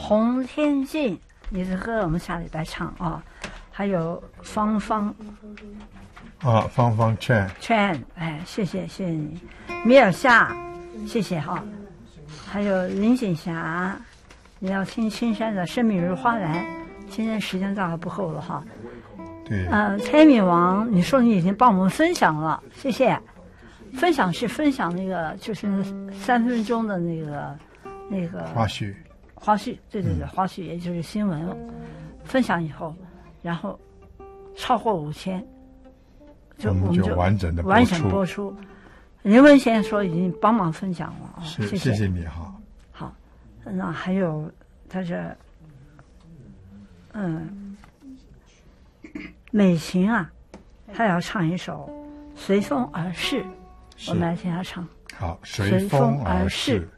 红天镜，你的歌我们下礼拜唱啊。还有芳芳芳芳圈，哎，谢谢你。米尔夏，谢谢哈。还有林锦霞，你要听青山的生命如花篮。今天时间大概不够了哈。 对。 蔡敏王，你说你已经帮我们分享了，谢谢。分享是分享那个，就是3分钟的那个花絮， 对，花絮也就是新闻。分享以后，然后超过5000，我们就完整播出。林文贤说已经帮忙分享了啊， 谢谢你哈。 好，那还有他这，美琴啊，他要唱一首《随风而逝》，我们来听他唱。 好，随风而逝。